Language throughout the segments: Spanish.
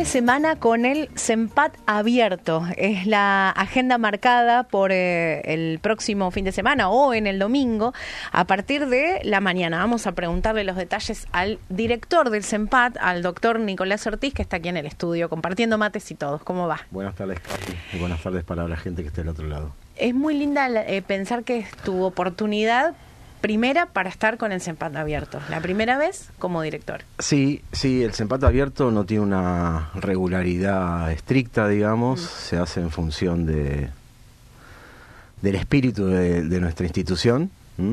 de semana con el CENPAT abierto. Es la agenda marcada por el próximo fin de semana o en el domingo a partir de la mañana. Vamos a preguntarle los detalles al director del CENPAT, al doctor Nicolás Ortiz, que está aquí en el estudio compartiendo mates y todos. ¿Cómo va? Buenas tardes, Katy, y buenas tardes para la gente que está del otro lado. Es muy linda pensar que es tu oportunidad primera para estar con el CENPAT abierto. La primera vez como director. Sí, el CENPAT abierto no tiene una regularidad estricta, digamos. Se hace en función del espíritu de nuestra institución.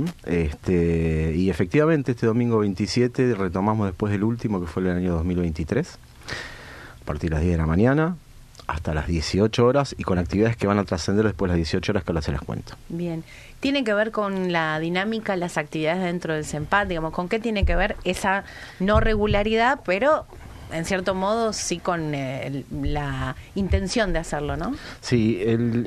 Y efectivamente este domingo 27 retomamos después del último, que fue el año 2023, a partir de las 10 de la mañana hasta las 18 horas y con actividades que van a trascender después de las 18 horas, que ahora se las cuento. Bien. ¿Tiene que ver con la dinámica, las actividades dentro del CENPAT? Digamos, ¿con qué tiene que ver esa no regularidad, pero en cierto modo sí con la intención de hacerlo, ¿no? Sí,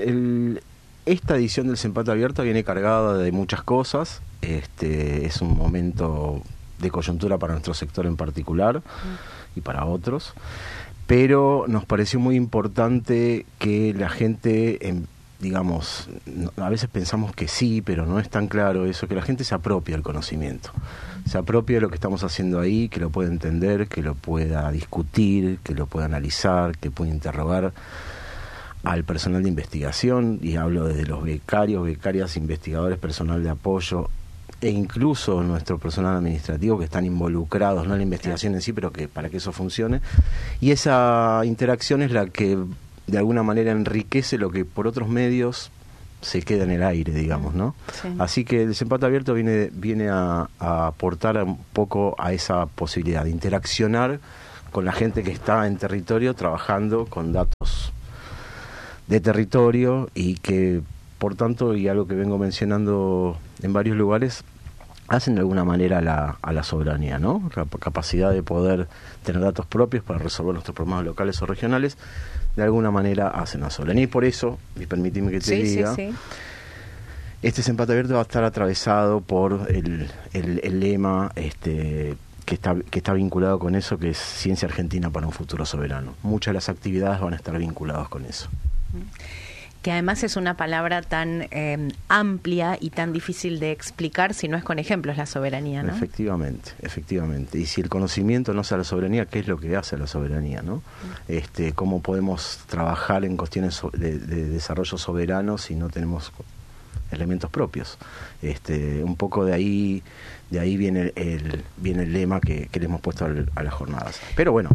esta edición del CENPAT abierto viene cargada de muchas cosas. Es un momento de coyuntura para nuestro sector en particular y para otros. Pero nos pareció muy importante que la gente, digamos, a veces pensamos que sí, pero no es tan claro eso, que la gente se apropie del conocimiento, se apropie de lo que estamos haciendo ahí, que lo pueda entender, que lo pueda discutir, que lo pueda analizar, que pueda interrogar al personal de investigación, y hablo desde los becarios, becarias, investigadores, personal de apoyo, e incluso nuestro personal administrativo que están involucrados, no en la investigación en sí, pero que para que eso funcione. Y esa interacción es la que de alguna manera enriquece lo que por otros medios se queda en el aire, digamos, ¿no? Sí. Así que el CENPAT abierto viene a aportar un poco a esa posibilidad de interaccionar con la gente que está en territorio trabajando con datos de territorio, y que por tanto, y algo que vengo mencionando en varios lugares, hacen de alguna manera a la soberanía, ¿no? La capacidad de poder tener datos propios para resolver nuestros problemas locales o regionales, de alguna manera hacen la soberanía. Y por eso, y permíteme que te diga, este CENPAT abierto va a estar atravesado por el lema que está vinculado con eso, que es Ciencia Argentina para un futuro soberano. Muchas de las actividades van a estar vinculadas con eso. Que además es una palabra tan amplia y tan difícil de explicar si no es con ejemplos, la soberanía, ¿no? Efectivamente. Y si el conocimiento no hace a la soberanía, ¿qué es lo que hace a la soberanía, no? ¿Cómo podemos trabajar en cuestiones de desarrollo soberano si no tenemos elementos propios? Un poco de ahí viene el lema que le hemos puesto a las jornadas. Pero bueno,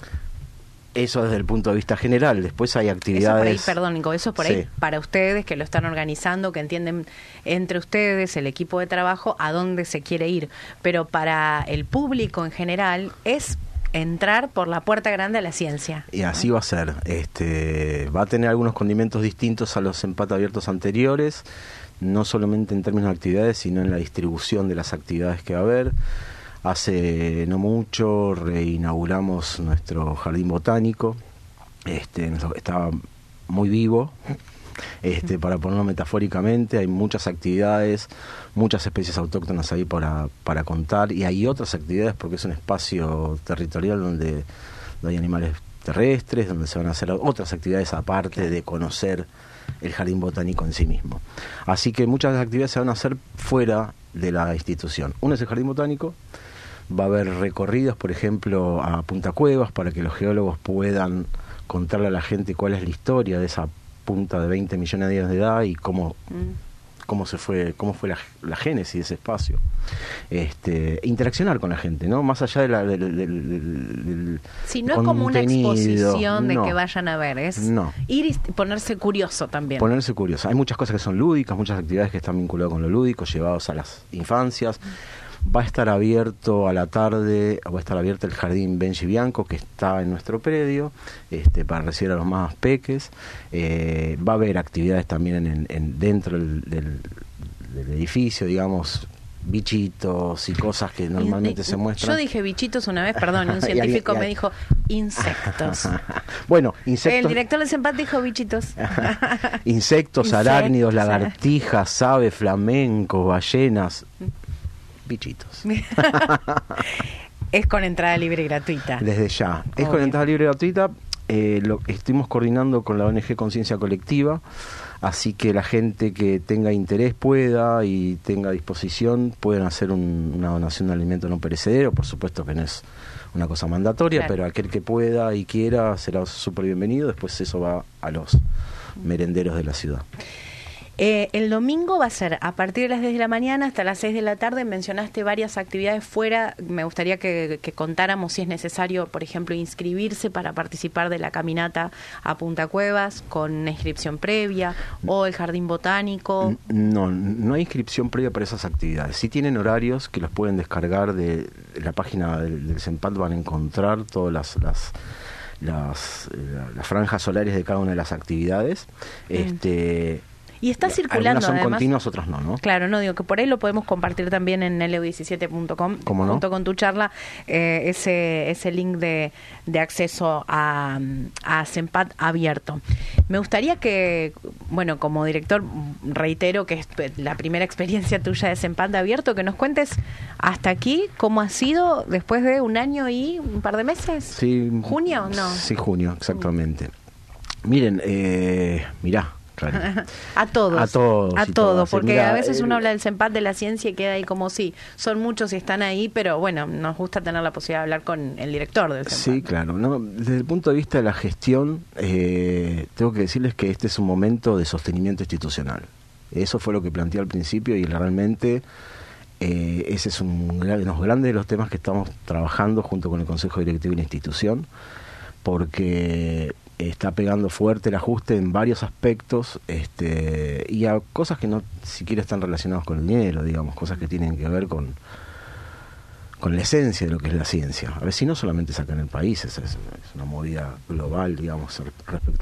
eso desde el punto de vista general. Después hay actividades... Eso por ahí para ustedes que lo están organizando, que entienden entre ustedes, el equipo de trabajo, a dónde se quiere ir. Pero para el público en general es entrar por la puerta grande a la ciencia. Y así va a ser. Va a tener algunos condimentos distintos a los CENPAT abiertos anteriores, no solamente en términos de actividades, sino en la distribución de las actividades que va a haber. Hace no mucho reinauguramos nuestro jardín botánico, estaba muy vivo, para ponerlo metafóricamente. Hay muchas actividades, muchas especies autóctonas ahí para contar, y hay otras actividades porque es un espacio territorial donde hay animales terrestres, donde se van a hacer otras actividades aparte de conocer el jardín botánico en sí mismo. Así que muchas de las actividades se van a hacer fuera de la institución. Uno es el jardín botánico. Va a haber recorridos, por ejemplo, a Punta Cuevas, para que los geólogos puedan contarle a la gente cuál es la historia de esa punta de 20 millones de años de edad y cómo fue la génesis de ese espacio. Interaccionar con la gente, ¿no? Más allá del si no es como una exposición de que vayan a ver, es ir y ponerse curioso también. Ponerse curioso. Hay muchas cosas que son lúdicas, muchas actividades que están vinculadas con lo lúdico, llevados a las infancias. Va a estar abierto a la tarde, va a estar abierto el jardín Benji Bianco, que está en nuestro predio, para recibir a los más peques. Va a haber actividades también dentro del edificio, digamos, bichitos y cosas que normalmente se muestran. Yo dije bichitos una vez, perdón, un científico me dijo insectos. Bueno, insectos. El director del CENPAT dijo bichitos. Insectos, arácnidos, lagartijas, aves, flamencos, ballenas. Bichitos. Es con entrada libre y gratuita. Desde ya. Es con entrada libre y gratuita. estuvimos coordinando con la ONG Conciencia Colectiva, así que la gente que tenga interés y tenga disposición pueden hacer una donación de alimento no perecedero. Por supuesto que no es una cosa mandatoria, claro, pero aquel que pueda y quiera será súper bienvenido. Después eso va a los merenderos de la ciudad. El domingo va a ser a partir de las 10 de la mañana hasta las 6 de la tarde. Mencionaste varias actividades fuera. Me gustaría que contáramos si es necesario, por ejemplo, inscribirse para participar de la caminata a Punta Cuevas con inscripción previa, o el Jardín Botánico. No hay inscripción previa para esas actividades. Sí tienen horarios que los pueden descargar de la página del CENPAT. Van a encontrar todas las franjas horarias de cada una de las actividades. Y está circulando, algunas son además, continuas, otras no. Claro, no, digo que por ahí lo podemos compartir también en leo17.com, ¿Cómo no? junto con tu charla, ese link de acceso a CENPAT abierto. Me gustaría que, bueno, como director, reitero que es la primera experiencia tuya de CENPAT abierto, que nos cuentes hasta aquí cómo ha sido después de un año y un par de meses. Sí. ¿Junio? No. Sí, junio, exactamente. Miren, mirá. Claro. A todos, porque mira, a veces uno habla del CENPAT, de la ciencia, y queda ahí como sí, son muchos y están ahí, pero bueno, nos gusta tener la posibilidad de hablar con el director del CENPAT. Sí, claro. No, desde el punto de vista de la gestión, tengo que decirles que este es un momento de sostenimiento institucional. Eso fue lo que planteé al principio, y realmente ese es uno de los grandes de los temas que estamos trabajando junto con el Consejo Directivo y la institución, porque está pegando fuerte el ajuste en varios aspectos, y a cosas que no siquiera están relacionadas con el dinero, digamos, cosas que tienen que ver con la esencia de lo que es la ciencia. A ver, si no solamente es acá en el país, es una movida global, digamos, respecto